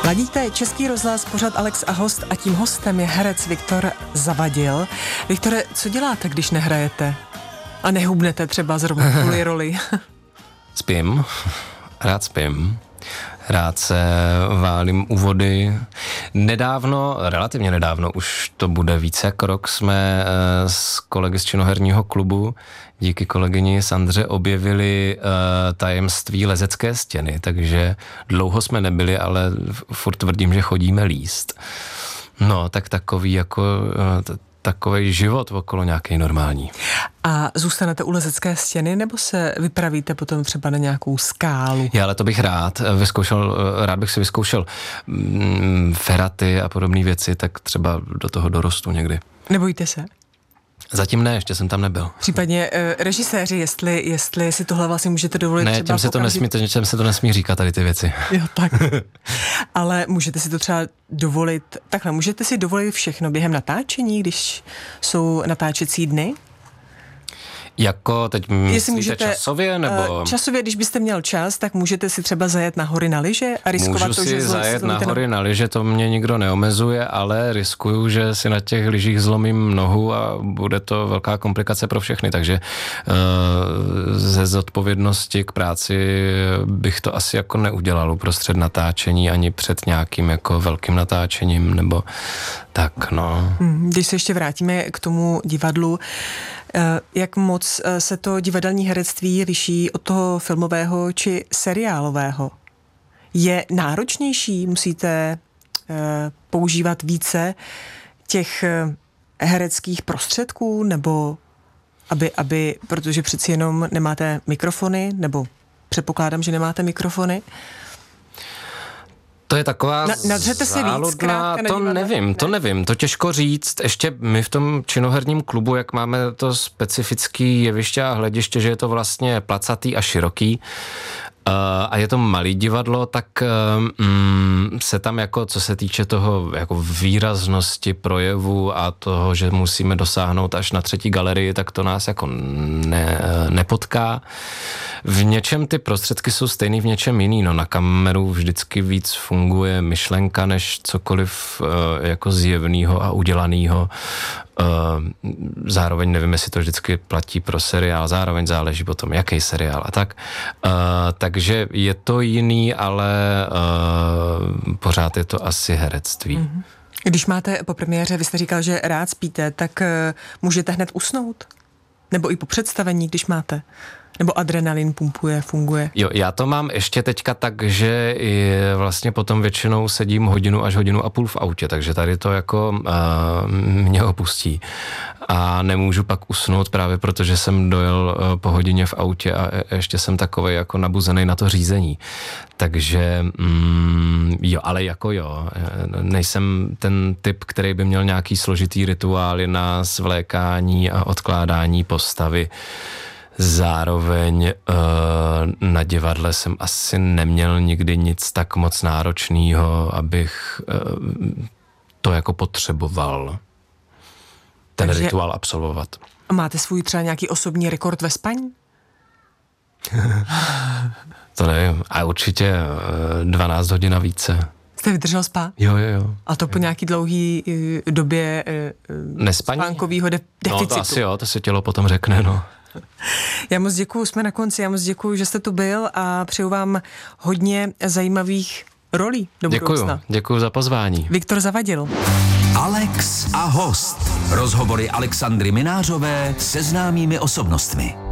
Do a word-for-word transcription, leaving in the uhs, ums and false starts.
Ladíte Český rozhlas, pořad Alex a host a tím hostem je herec Viktor Zavadil. Viktore, co děláte, když nehrajete? A nehubnete třeba zrovna kvůli roli? Spím, rád spím. Rád se válím u vody. Nedávno, relativně nedávno, už to bude více jak rok, jsme s kolegy z činoherního klubu díky kolegyni Sandře objevili uh, tajemství lezecké stěny, takže dlouho jsme nebyli, ale furt tvrdím, že chodíme líst. No, tak takový jako... Uh, takovej život okolo nějaký normální. A zůstanete u lezecké stěny, nebo se vypravíte potom třeba na nějakou skálu? Já, ale to bych rád vyzkoušel, rád bych si vyzkoušel mm, feraty a podobné věci, tak třeba do toho dorostu někdy. Nebojíte se? Zatím ne, ještě jsem tam nebyl. Případně e, režiséři, jestli, jestli si tohle vlastně můžete dovolit. Ne, třeba těm se to nesmí, těm se to nesmí říkat tady ty věci. Jo, tak. Ale můžete si to třeba dovolit, takhle, můžete si dovolit všechno během natáčení, když jsou natáčecí dny? Jako teď myslíte můžete, časově, nebo? Časově, když byste měl čas, tak můžete si třeba zajet na hory na lyže a riskovat Můžu to, si že zajet na hory na lyže, to mě nikdo neomezuje, ale riskuju, že si na těch lyžích zlomím nohu a bude to velká komplikace pro všechny, takže uh, ze zodpovědnosti k práci bych to asi jako neudělal uprostřed natáčení ani před nějakým jako velkým natáčením, nebo tak, no. Když se ještě vrátíme k tomu divadlu, jak moc se to divadelní herectví liší od toho filmového či seriálového? Je náročnější? Musíte používat více těch hereckých prostředků? Nebo aby, aby, protože přeci jenom nemáte mikrofony, nebo předpokládám, že nemáte mikrofony? To je taková Na, nadřete si víc, zkrátka, to nevím, ne. to nevím, to těžko říct. Ještě my v tom činoherním klubu, jak máme to specifický jeviště a hlediště, že je to vlastně placatý a široký, Uh, a je to malý divadlo, tak um, se tam jako, co se týče toho jako výraznosti projevu a toho, že musíme dosáhnout až na třetí galerii, tak to nás jako ne, nepotká. V něčem ty prostředky jsou stejný, v něčem jiný. No, na kameru vždycky víc funguje myšlenka, než cokoliv uh, jako zjevného a udělaného. Uh, zároveň nevím, jestli to vždycky platí pro seriál, zároveň záleží potom, jaký seriál a tak. Uh, takže je to jiný, ale uh, pořád je to asi herectví. Mm-hmm. Když máte po premiéře, vy jste říkal, že rád spíte, tak uh, můžete hned usnout? Nebo i po představení, když máte? Nebo adrenalin pumpuje, funguje? Jo, já to mám ještě teďka tak, že vlastně potom většinou sedím hodinu až hodinu a půl v autě, takže tady to jako uh, mě opustí. A nemůžu pak usnout právě protože jsem dojel uh, po hodině v autě a ještě jsem takovej jako nabuzený na to řízení. Takže mm, jo, ale jako jo, nejsem ten typ, který by měl nějaký složitý rituály na svlékání a odkládání postavy. Zároveň uh, na divadle jsem asi neměl nikdy nic tak moc náročného, abych uh, to jako potřeboval ten Takže rituál absolvovat. A máte svůj třeba nějaký osobní rekord ve spaní? To nevím, a určitě uh, dvanáct hodin a více. Jste vydržel spát? Jo, jo, jo. A to po nějaký dlouhý uh, době uh, spánkovýho de- deficitu? No to asi jo, to se tělo potom řekne, no. Já moc děkuju, jsme na konci, já moc děkuju, že jste tu byl a přeju vám hodně zajímavých rolí do budoucna. Děkuju, děkuju za pozvání. Viktor Zavadil. Alex a host. Rozhovory Alexandry Minářové se známými osobnostmi.